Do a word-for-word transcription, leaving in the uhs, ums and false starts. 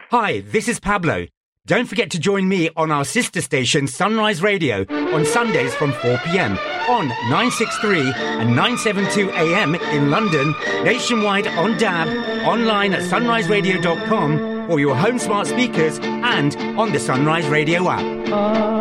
Hi, this is Pablo. Don't forget to join me on our sister station Sunrise Radio on Sundays from four p.m. on nine sixty-three and nine seventy-two A M in London, nationwide on D A B, online at sunrise radio dot com, or your home smart speakers, and on the Sunrise Radio app.